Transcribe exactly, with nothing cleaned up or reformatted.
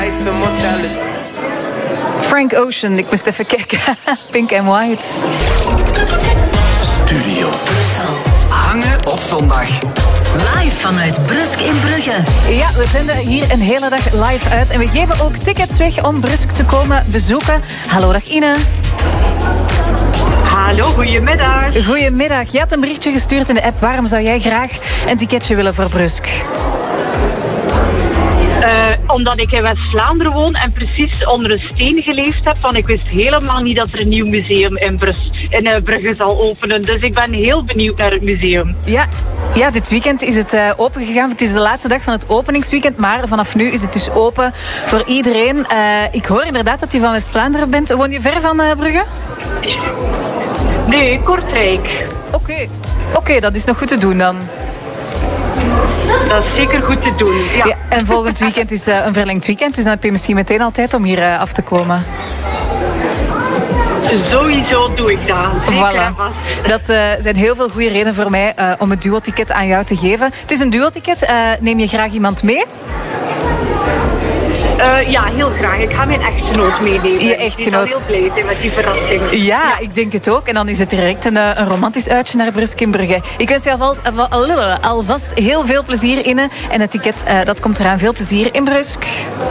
Frank Ocean, ik moest even kijken. Pink and White. Studio Brussel. Hangen op zondag. Live vanuit Brusk in Brugge. Ja, we zenden hier een hele dag live uit. En we geven ook tickets weg om Brusk te komen bezoeken. Hallo, dag Ine. Hallo, goedemiddag. Goedemiddag. Je had een berichtje gestuurd in de app. Waarom zou jij graag een ticketje willen voor Brusk? Uh, omdat ik in West-Vlaanderen woon en precies onder een steen geleefd heb. Want ik wist helemaal niet dat er een nieuw museum in, Brus, in uh, Brugge zal openen. Dus ik ben heel benieuwd naar het museum. Ja, ja dit weekend is het uh, open gegaan. Het is de laatste dag van het openingsweekend. Maar vanaf nu is het dus open voor iedereen. Uh, ik hoor inderdaad dat je van West-Vlaanderen bent. Woon je ver van uh, Brugge? Nee, Kortrijk. Oké, okay. okay, dat is nog goed te doen dan. Dat is zeker goed te doen, ja. Ja, en volgend weekend is uh, een verlengd weekend, dus dan heb je misschien meteen al tijd om hier uh, af te komen. Sowieso doe ik dat. Voilà. Dat uh, zijn heel veel goede redenen voor mij uh, om het duo-ticket aan jou te geven. Het is een duo-ticket. Uh, neem je graag iemand mee? Uh, ja, heel graag. Ik ga mijn echtgenoot meenemen. Je echtgenoot. Ik zal heel blij zijn met die verrassing. Ja, ja, ik denk het ook. En dan is het direct een, een romantisch uitje naar Brusk in Brugge. Ik wens je alvast, alvast heel veel plezier in. En het ticket, uh, dat komt eraan. Veel plezier in Brusk.